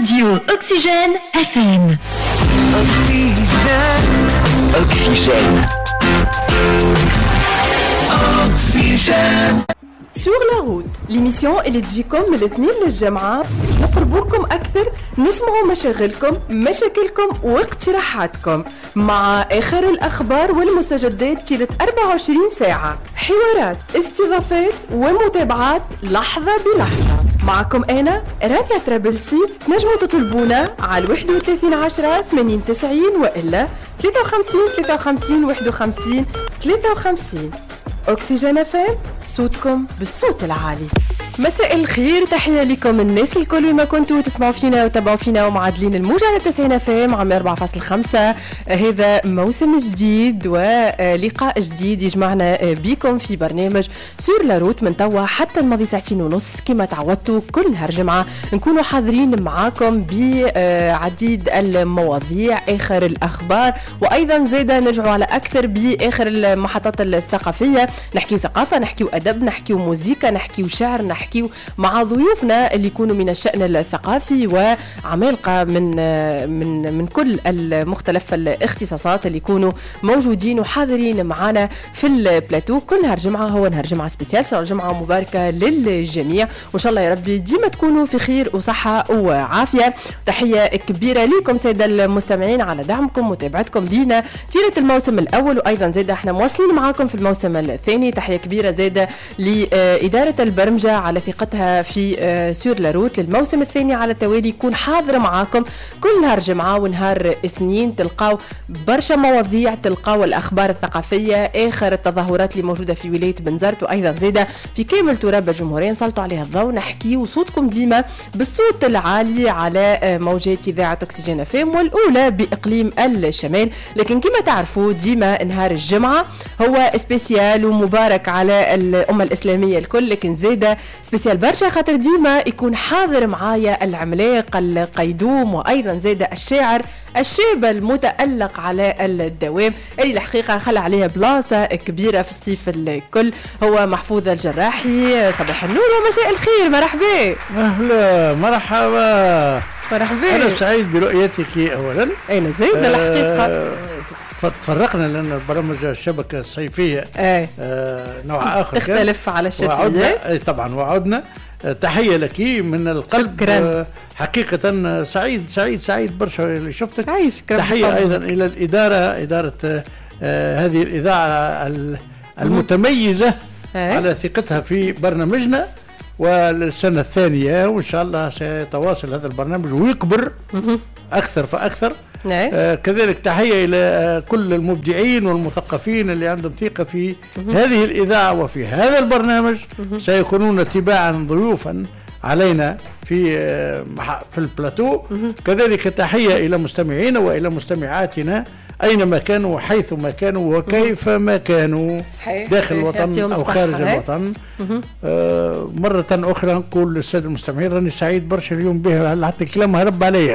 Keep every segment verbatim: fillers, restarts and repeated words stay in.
راديو أكسجين اف ام. أكسجين أكسجين Sur la route, l'émission اللي تجيكم من الاثنين للجمعة نقربوكم أكثر، نسمعوا مشاغلكم مشاكلكم واقتراحاتكم مع آخر الأخبار والمستجدات طيلة أربعة وعشرين ساعة، حوارات، استضافات ومتابعات لحظة بلحظة. معكم أنا رانيا ترابلسي. نجموا تطلبونا على واحد وثلاثين عشرة ثمانين تسعين وإلا ثلاثة وخمسين ثلاثة وخمسين واحد وخمسين ثلاثة وخمسين. أكسجين اف ام، صوتكم بالصوت العالي. مساء الخير، تحية لكم الناس الكل ما كنتوا تسمعوا فينا وتابعوا فينا ومعادلين الموجة على تسعين اف ام عام أربعة فاصلة خمسة. هذا موسم جديد ولقاء جديد يجمعنا بكم في برنامج سور لاروت من توا حتى الماضي ساعتين ونص. كما تعودتوا كل نهار جمعة نكونوا حاضرين معاكم بعديد المواضيع، آخر الأخبار، وأيضا زيدا نرجعوا على أكثر بآخر المحطات الثقافية. نحكيو ثقافة، نحكيو أدب، نحكيو موسيقى، نحكيو شعر، نحكيو مع ضيوفنا اللي يكونوا من الشأن الثقافي وعمالقة من من من كل المختلف الاختصاصات اللي يكونوا موجودين وحاضرين معنا في البلاتو. كل نهار جمعة هو نهار جمعة سبيسيال، إن شاء الله جمعة مباركة للجميع، وإن شاء الله يا ربي ديما تكونوا في خير وصحة وعافية. تحية كبيرة لكم سيدة المستمعين على دعمكم ومتابعتكم لينا طيلة الموسم الأول، وأيضا زيادة احنا مواصلين معاكم في الموسم الثاني. تحية كبيرة زيادة لإدارة البرمجة على ثقتها في سور لاروت للموسم الثاني على التوالي، يكون حاضر معاكم كل نهار جمعة ونهار اثنين. تلقاو برشا مواضيع، تلقاو الأخبار الثقافية، آخر التظاهرات اللي موجودة في ولاية بنزرت وأيضا زيادة في كامل تراب الجمهورية نسلطوا عليها الضوء، نحكي وصوتكم ديما بالصوت العالي على موجات إذاعة أكسجين اف ام، والأولى بإقليم الشمال. لكن كما تعرفوا ديما نهار الجمعة هو سبيسيال ومبارك على الأمة الإسلامية الكل، لكن زيادة سبيسيال برشا خاطر ديما يكون حاضر معايا العملاق القيدوم وايضا زيد الشاعر الشاب المتألق على الدوام اللي الحقيقة خلى عليها بلاصة كبيرة في الصيف الكل، هو محفوظ الجراحي. صباح النور ومساء الخير، مرحبا. أهلا مرحبا مرحبا. أنا سعيد برؤيتك أولا. أين زيد الحقيقة أه تفرقنا لأن البرامج الشبكة الصيفية أه. أه نوع آخر تختلف على الشتوية طبعا. وعدنا. تحية لك من القلب. شكرا. حقيقة سعيد سعيد سعيد برشا اللي شفتك. عايش. تحية أيضا إلى الإدارة، إدارة آه هذه الإذاعة المتميزة أه. على ثقتها في برنامجنا والسنة الثانية، وإن شاء الله سيتواصل هذا البرنامج ويكبر أكثر فأكثر. آه كذلك تحية إلى آه كل المبدعين والمثقفين اللي عندهم ثقة في هذه الإذاعة وفي هذا البرنامج، سيكونون تباعا ضيوفا علينا في آه في البلاتو. كذلك تحية إلى مستمعينا وإلى مستمعاتنا أينما كانوا وحيثما كانوا وكيف ما كانوا، داخل الوطن أو خارج الوطن. آه مرة أخرى نقول للسادة المستمعين راني سعيد برشا اليوم بها، حتى الكلام هرب عليها.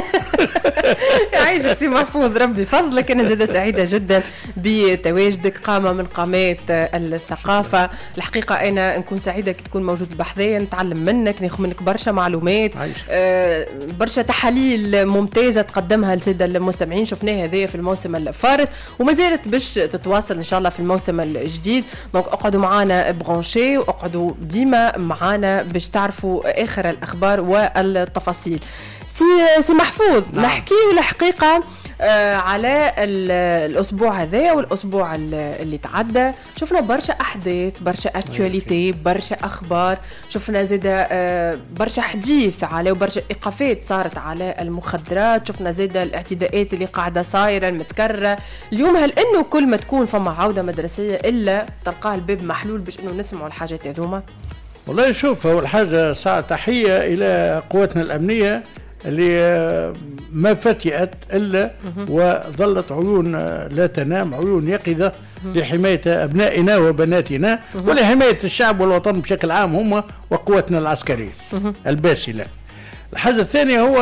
يعيشك سي محفوظ، ربي فضلك. أنا زادة سعيدة جدا بتواجدك، قامة من قامات الثقافة. الحقيقة أنا نكون سعيدة كي تكون موجود بحذايا، نتعلم منك، ناخذ منك برشا معلومات، آه برشا تحاليل ممتازة تقدمها لسادة المستمعين. شفناها هذه في الموسم الفارط وما زالت باش تتواصل إن شاء الله في الموسم الجديد. دونك اقعدوا معنا برانشي واقعدوا ديما معنا باش تعرفوا آخر الأخبار والتفاصيل. سي سي محفوظ، نعم. نحكي الحقيقة آه على الأسبوع هذا والأسبوع اللي تعدى. شفنا برشا أحداث، برشا أكتواليتي، برشا أخبار. شفنا زيدا آه برشا حديث على وبرشا إيقافات صارت على المخدرات. شفنا زيدا الاعتداءات اللي قاعدة صايرة متكررة اليوم. هل إنه كل ما تكون فما عودة مدرسية إلا تلقاه الباب محلول باش إنه نسمعوا الحاجات هذوما؟ والله شوف، أول حاجة ساعة تحية إلى قواتنا الأمنية اللي ما فتئت إلا وظلت عيون لا تنام، عيون يقظة لحماية أبنائنا وبناتنا ولحماية الشعب والوطن بشكل عام، هم وقواتنا العسكرية الباسلة. الحاجة الثانية هو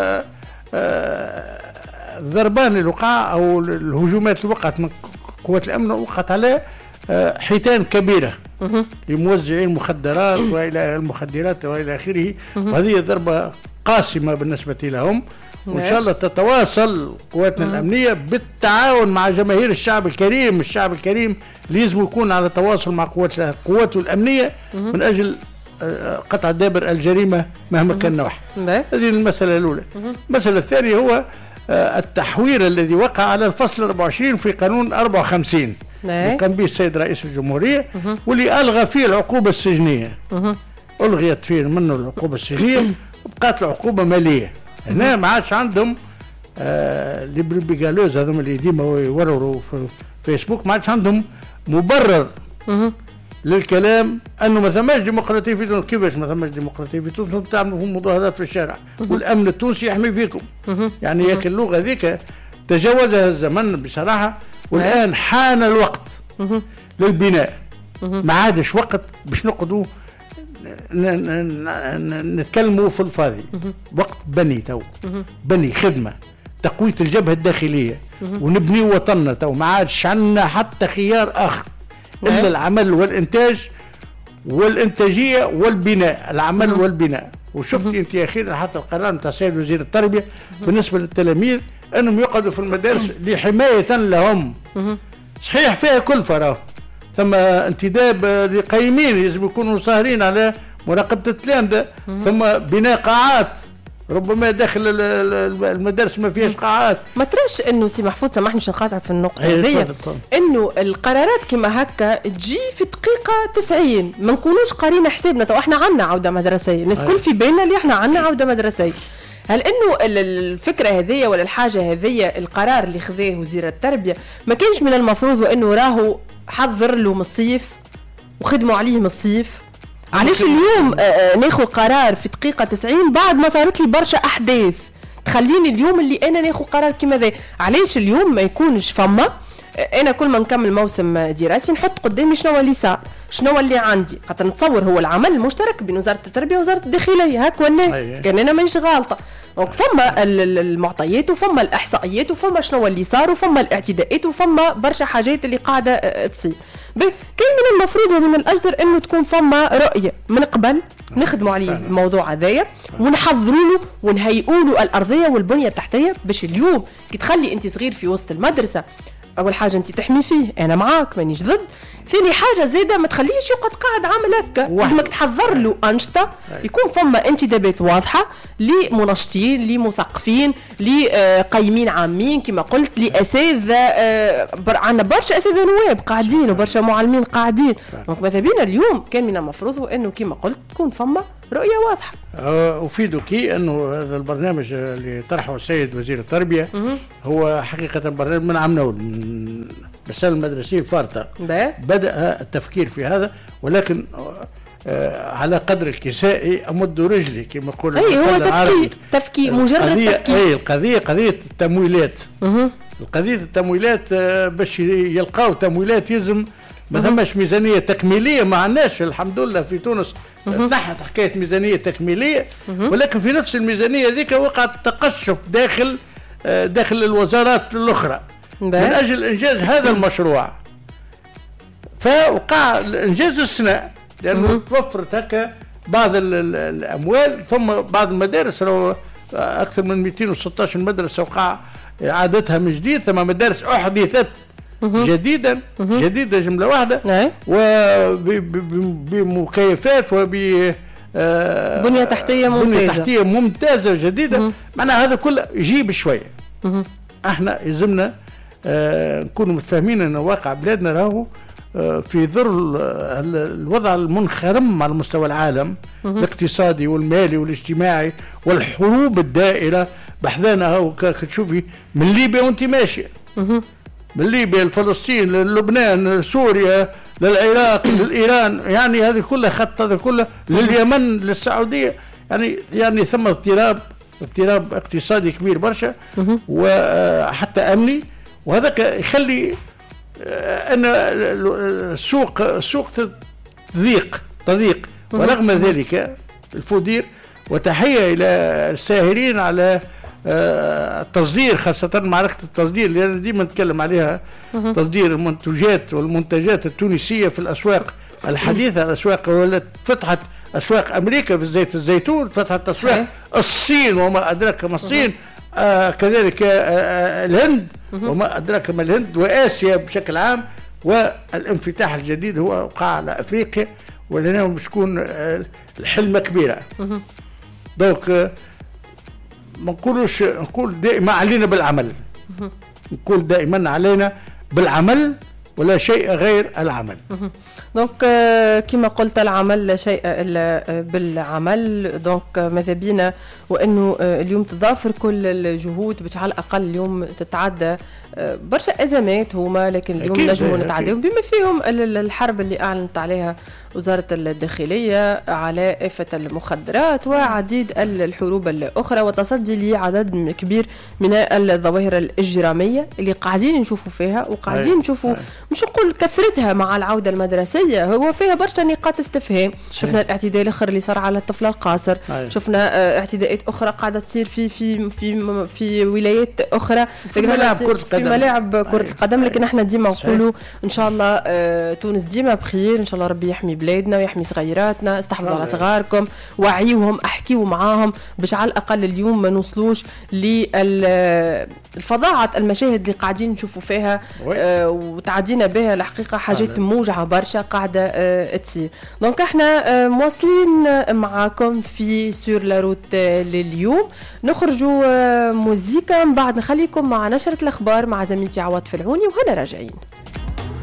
الضربان اللي وقع أو الهجومات اللي وقعت من قوات الأمن، وقعت على حيتان كبيرة لموزعي المخدرات وإلى المخدرات وإلى آخره. وهذه ضربة قاسمة بالنسبة لهم، وإن شاء الله تتواصل قواتنا الأمنية بالتعاون مع جماهير الشعب الكريم. الشعب الكريم لازم يكون على تواصل مع قوات قواته الأمنية من أجل قطع دابر الجريمة مهما كان نوعها. هذه المسألة الأولى. المسألة الثانية هو التحوير الذي وقع على الفصل أربعة وعشرين في قانون أربعة وخمسين اللي قام به السيد رئيس الجمهورية، واللي ألغى فيه العقوبة السجنية. ألغيت فيه منه العقوبة السجنية وبقات العقوبة مالية. هنا ما عادش عندهم آه لي بريبيغالوز هذوما اللي ديما يورروا في فيسبوك، ما عادش عندهم مبرر للكلام انه ما ثماش ديمقراطيه في تونس. كيفاش ما ثماش ديمقراطيه في تونس؟ تعملوا في مظاهرات في الشارع والامن التونسي يحمي فيكم. يعني ياك اللغه ذيك تجاوزها الزمن بصراحه، والان حان الوقت للبناء. ما عادش وقت باش نقعدوا نتكلموا في الفاضي. وقت بني تو بني خدمه تقويه الجبهه الداخليه ونبني وطننا. تو ما عادش عندنا حتى خيار اخر الا العمل والانتاج والانتاجيه والبناء. العمل والبناء. وشفتي انت اخيرا حتى القرار نتاع السيد وزير التربيه بالنسبه للتلاميذ انهم يقعدوا في المدارس لحمايه لهم. صحيح فيها كلفه، راه ثم انتداب لقيمين لازم يكونوا ساهرين على مراقبه التلامذه، ثم بناء قاعات. ربما داخل المدارس ما فيهاش قاعات. ما تراش انه سي محفوظ، سامحني باش نقاطعك في النقطه هذه، انه القرارات كما هكا تجي في دقيقه تسعين، ما نكونوش قارين حسابنا. تو احنا عندنا عوده مدرسيه، الناس كل في بالنا اللي احنا عندنا عوده مدرسيه. هل انه الفكره هذه ولا الحاجه هذه القرار اللي خذاه وزير التربيه ما كانش من المفروض وانه راهو حضر له من الصيف وخدموا عليه من الصيف؟ علاش اليوم ناخذ قرار في دقيقه تسعين بعد ما صارت لي برشا احداث تخليني اليوم اللي انا ناخذ قرار كيما ذا؟ علاش اليوم ما يكونش فما انا كل ما نكمل موسم دراسي نحط قدامي شنو اللي صار، شنو اللي عندي، خاطر نتصور هو العمل المشترك بين وزاره التربيه ووزاره الداخليه هاك ولا كان انا مانيش غالطه. دونك فما المعطيات وفما الاحصائيات وفما شنو اللي صار وفما الاعتداءات وفما برشا حاجات اللي قاعده تصير. كان من المفروض ومن الاجدر انه تكون فما رؤيه من قبل نخدموا عليه الموضوع هذايا ونحضروا له ونهيئوا له الارضيه والبنيه التحتيه، باش اليوم كي تخلي انت صغير في وسط المدرسه اول حاجه انت تحمي فيه، انا معاك مانيش ضد. ثاني حاجه زاده ما تخليش يقعد قاعد عامل هكا، لازمك تحضر له انشطه يكون فما انتدابات واضحه لمنشطين لمثقفين لقيمين عامين كما قلت لاساتذه. عندنا برشا اساتذه نواب قاعدين وبرشا معلمين قاعدين. دونك ماذا بينا اليوم كان من المفروض وانه كما قلت تكون فما رؤيه واضحه. افيدك انه هذا البرنامج اللي طرحه السيد وزير التربيه هو حقيقه برنامج من عام نول من الرسالة المدرسية الفارطة بدأ التفكير في هذا، ولكن آه على قدر الكسائي أمد رجلي كما يقول. أي هو تفكير تفكير مجرد تفكير. أي القضية قضية التمويلات. القضية التمويلات آه باش يلقاو تمويلات يلزم ما ثماش ميزانية تكميلية. ما عندناش الحمد لله في تونس تحت حكاية ميزانية تكميلية، ولكن في نفس الميزانية ذيك وقع تقشف داخل آه داخل الوزارات الأخرى من أجل إنجاز هذا المشروع. فوقع إنجاز السنة لأنه توفرت هكا بعض الأموال، ثم بعض المدارس أكثر من مئتين وستة عشر مدرسة وقع إعادتها من جديد، ثم مدارس أحدثت جديدا جديدة جملة واحدة وبمكيفات وب بنية تحتية ممتازة بنية تحتية ممتازة جديدة. معناها هذا كله يجيب شوية. احنا يلزمنا آه نكونوا متفاهمين ان واقع بلادنا راهو آه في ظل الوضع المنخرم على مستوى العالم الاقتصادي والمالي والاجتماعي والحروب الدائرة بحذانا. هاو تشوفي من ليبيا وانت ماشية، من ليبيا لفلسطين للبنان لسوريا للعراق للإيران، يعني هذه كلها خط هذا كله لليمن للسعودية. يعني يعني ثم اضطراب اضطراب اقتصادي كبير برشا وحتى امني، وهذا يخلي ان السوق السوق تضيق تضيق. ورغم ذلك الفودير وتحيه الى الساهرين على التصدير، خاصه معركه التصدير اللي انا ديما نتكلم عليها، تصدير المنتجات والمنتجات التونسيه في الاسواق الحديثه. الاسواق والتي فتحت اسواق امريكا في زيت الزيتون، فتحت اسواق الصين وما ادراك ما الصين، آه كذلك آه الهند وما ادراك ما الهند، واسيا بشكل عام. والانفتاح الجديد هو وقع على افريقيا، ولهنا مش تكون آه الحلمه كبيره. دونك آه ما نقولوش، نقول دائما علينا بالعمل، نقول دائما علينا بالعمل ولا شيء غير العمل. دونك كما قلت العمل لا شيء الا بالعمل. دونك ماذا بينا وانه اليوم تضافر كل الجهود باش على الاقل اليوم تتعدى برشا ازمات هما، لكن اليوم نجموا نتعداهم بما فيهم الحرب اللي اعلنت عليها وزارة الداخلية على آفة المخدرات وعديد الحروب الأخرى، وتصدي لعدد كبير من الظواهر الإجرامية اللي قاعدين نشوفوا فيها وقاعدين نشوفوا مش نقول كثرتها مع العودة المدرسية، هو فيها برشا نقاط استفهام. شفنا الاعتداء الآخر اللي صار على الطفل القاصر، شفنا اعتداءات أخرى قاعدة تصير في في في في ولايات أخرى في ملاعب كرة القدم، في ملاعب كرة القدم. لكن احنا ديما نقولوا إن شاء الله تونس ديما بخير، إن شاء الله ربي يحمي بلادنا ويحمي صغيراتنا. استحفظوا على صغاركم، وعيوهم، احكيوا معاهم باش على الاقل اليوم ما نوصلوش للفظاعه المشاهد اللي قاعدين نشوفوا فيها آه وتعدينا بها الحقيقه حاجات موجعه برشا قاعده آه تصير. دونك احنا آه مواصلين معاكم في سور لا روت لليوم. نخرجوا آه موزيكا، من بعد نخليكم مع نشره الاخبار مع زميلتي عوض فلعوني وهنا راجعين.